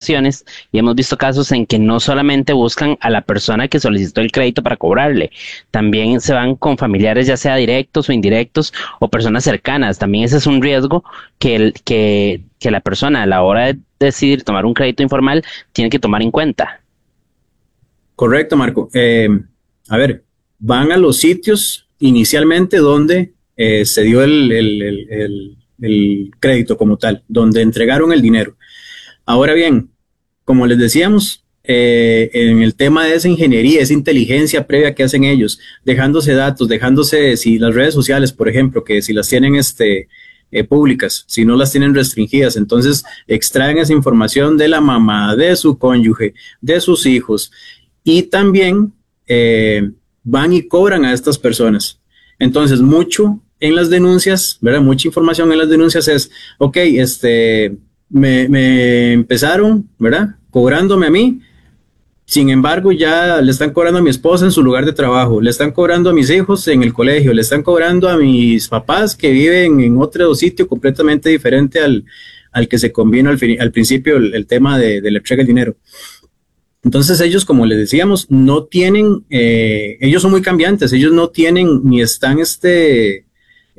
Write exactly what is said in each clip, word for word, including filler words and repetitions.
ocasiones y hemos visto casos en que no solamente buscan a la persona que solicitó el crédito para cobrarle, también se van con familiares ya sea directos o indirectos o personas cercanas. También ese es un riesgo que, el, que, que la persona a la hora de decidir tomar un crédito informal tiene que tomar en cuenta. Correcto, Marco. Eh, a ver, van a los sitios inicialmente donde eh, se dio el, el, el, el, el crédito como tal, donde entregaron el dinero. Ahora bien, como les decíamos, eh, en el tema de esa ingeniería, esa inteligencia previa que hacen ellos, dejándose datos, dejándose, si las redes sociales, por ejemplo, que si las tienen este, eh, públicas, si no las tienen restringidas, entonces extraen esa información de la mamá, de su cónyuge, de sus hijos, y también eh, van y cobran a estas personas. Entonces, mucho en las denuncias, ¿verdad? Mucha información en las denuncias es, ok, este, me, me empezaron, ¿verdad? Cobrándome a mí. Sin embargo, ya le están cobrando a mi esposa en su lugar de trabajo, le están cobrando a mis hijos en el colegio, le están cobrando a mis papás que viven en otro sitio completamente diferente al, al que se convino al, fin, al principio el, el tema de, de la entrega del dinero. Entonces ellos, como les decíamos, no tienen, eh, ellos son muy cambiantes, ellos no tienen ni están, este, eh,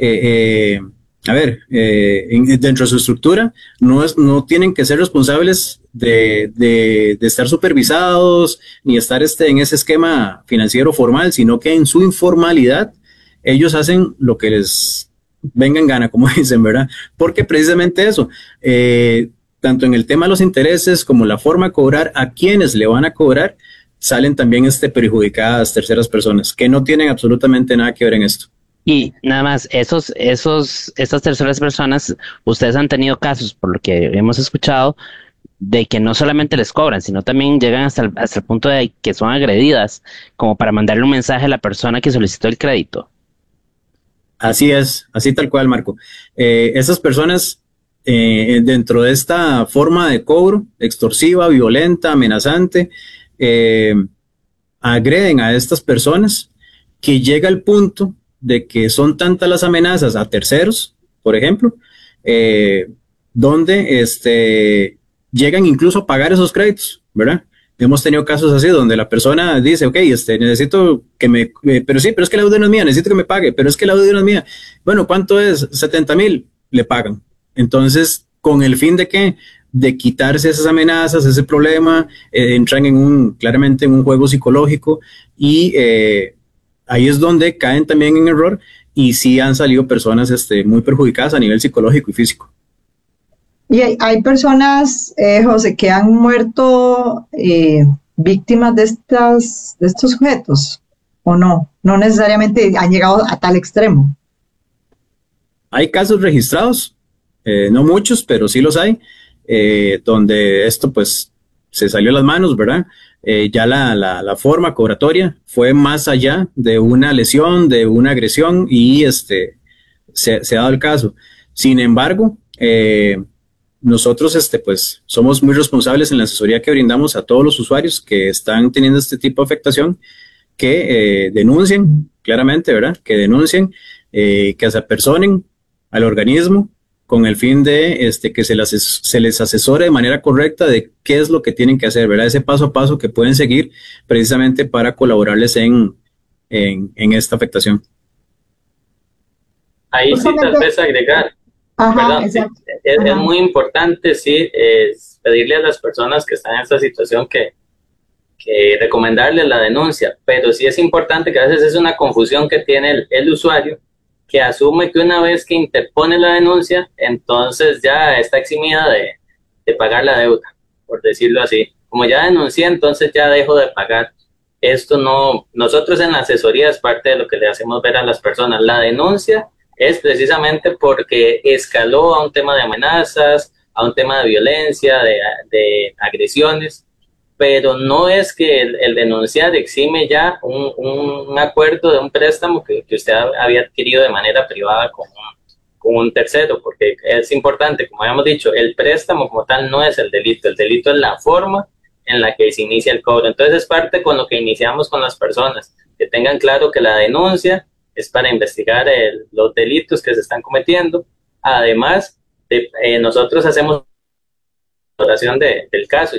eh, a ver, eh, en, dentro de su estructura, no, es, no tienen que ser responsables de, de, de estar supervisados ni estar este, en ese esquema financiero formal, sino que en su informalidad ellos hacen lo que les venga en gana, como dicen, ¿verdad? Porque precisamente eso, eh, tanto en el tema de los intereses como la forma de cobrar, a quienes le van a cobrar, salen también este, perjudicadas terceras personas que no tienen absolutamente nada que ver en esto. Y nada más, esos, esos, estas terceras personas, ustedes han tenido casos, por lo que hemos escuchado, de que no solamente les cobran, sino también llegan hasta el, hasta el punto de que son agredidas, como para mandarle un mensaje a la persona que solicitó el crédito. Así es, así tal cual, Marco. Eh, esas personas, eh, dentro de esta forma de cobro extorsiva, violenta, amenazante, eh, agreden a estas personas que llega al punto de que son tantas las amenazas a terceros, por ejemplo, eh, donde este, llegan incluso a pagar esos créditos, ¿verdad? Hemos tenido casos así donde la persona dice, ok, este, necesito que me, eh, pero sí, pero es que la deuda no es mía, necesito que me pague, pero es que la deuda no es mía. Bueno, ¿cuánto es? setenta mil, le pagan. Entonces, ¿con el fin de qué? De quitarse esas amenazas, ese problema, eh, entran en un, claramente en un juego psicológico y eh, ahí es donde caen también en error y sí han salido personas este, muy perjudicadas a nivel psicológico y físico. Y hay, hay personas, eh, José, que han muerto eh, víctimas de, estas, de estos sujetos, ¿o no? No necesariamente han llegado a tal extremo. Hay casos registrados, eh, no muchos, pero sí los hay, eh, donde esto pues se salió de las manos, ¿verdad? Eh, ya la, la, la forma cobratoria fue más allá de una lesión, de una agresión y este se, se ha dado el caso. Sin embargo, eh, nosotros este, pues, somos muy responsables en la asesoría que brindamos a todos los usuarios que están teniendo este tipo de afectación, que eh, denuncien claramente, ¿verdad? Que denuncien, eh, que se apersonen al organismo con el fin de este, que se les, se les asesore de manera correcta de qué es lo que tienen que hacer, ¿verdad? Ese paso a paso que pueden seguir precisamente para colaborarles en, en, en esta afectación. Ahí sí tal vez agregar, Ajá, ¿verdad? Sí, es, es muy importante, sí, es pedirle a las personas que están en esta situación que, que recomendarles la denuncia, pero sí es importante que a veces es una confusión que tiene el, el usuario, que asume que una vez que interpone la denuncia, entonces ya está eximida de, de pagar la deuda, por decirlo así. Como ya denuncié, entonces ya dejo de pagar. Esto no, nosotros en la asesoría es parte de lo que le hacemos ver a las personas. La denuncia es precisamente porque escaló a un tema de amenazas, a un tema de violencia, de, de agresiones, pero no es que el, el denunciar exime ya un, un acuerdo de un préstamo que, que usted había adquirido de manera privada con un, con un tercero, porque es importante, como habíamos dicho, el préstamo como tal no es el delito, el delito es la forma en la que se inicia el cobro. Entonces es parte con lo que iniciamos con las personas, que tengan claro que la denuncia es para investigar el, los delitos que se están cometiendo. Además, de, eh, nosotros hacemos valoración de, del caso.